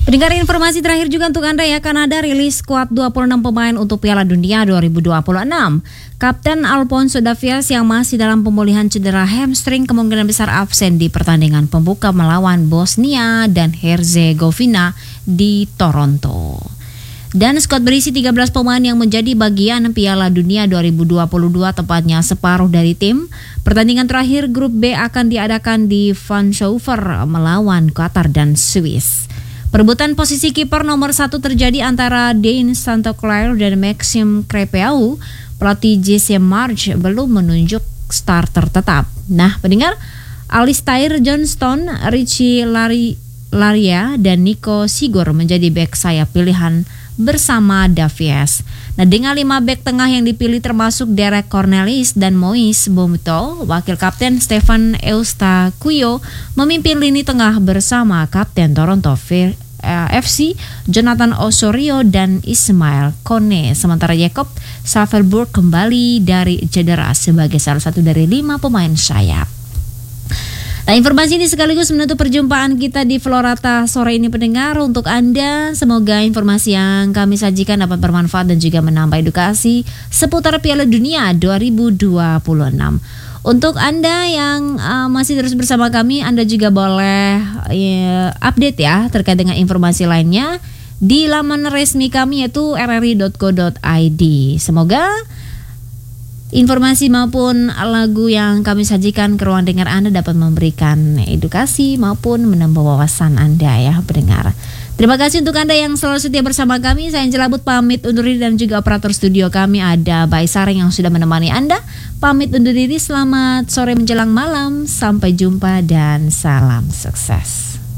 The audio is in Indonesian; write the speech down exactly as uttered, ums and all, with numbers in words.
Pendengar, informasi terakhir juga untuk Anda ya, Kanada rilis skuad dua puluh enam pemain untuk Piala Dunia dua ribu dua puluh enam. Kapten Alphonso Davies yang masih dalam pemulihan cedera hamstring kemungkinan besar absen di pertandingan pembuka melawan Bosnia dan Herzegovina di Toronto. Dan skuad berisi tiga belas pemain yang menjadi bagian Piala Dunia dua ribu dua puluh dua, tepatnya separuh dari tim. Pertandingan terakhir grup B akan diadakan di Vancouver melawan Qatar dan Swiss. Perebutan posisi kiper nomor satu terjadi antara Dane Santoclair dan Maxime Crepeau. Pelatih Jesse Marsch belum menunjuk starter tetap. Nah, pendengar, Alistair Johnston, Richie Lari, Laria, dan Nico Sigor menjadi bek sayap pilihan bersama Davies. Nah, dengan lima bek tengah yang dipilih termasuk Derek Cornelis dan Moise Boumtje, wakil kapten Stefan Eustaquio memimpin lini tengah bersama kapten Toronto F C Jonathan Osorio dan Ismail Kone. Sementara Jacob Savelburg kembali dari cedera sebagai salah satu dari lima pemain sayap. Nah, informasi ini sekaligus menutup perjumpaan kita di Florata sore ini, pendengar. Untuk Anda, semoga informasi yang kami sajikan dapat bermanfaat dan juga menambah edukasi seputar Piala Dunia dua ribu dua puluh enam. Untuk Anda yang uh, masih terus bersama kami, Anda juga boleh uh, update ya terkait dengan informasi lainnya di laman resmi kami yaitu r r i dot co dot i d. Semoga informasi maupun lagu yang kami sajikan ke ruang dengar Anda dapat memberikan edukasi maupun menambah wawasan Anda ya, pendengar. Terima kasih untuk Anda yang selalu setia bersama kami. Saya Angela But pamit undur diri dan juga operator studio kami ada Bayi Sareng yang sudah menemani Anda. Pamit undur diri, selamat sore menjelang malam. Sampai jumpa dan salam sukses.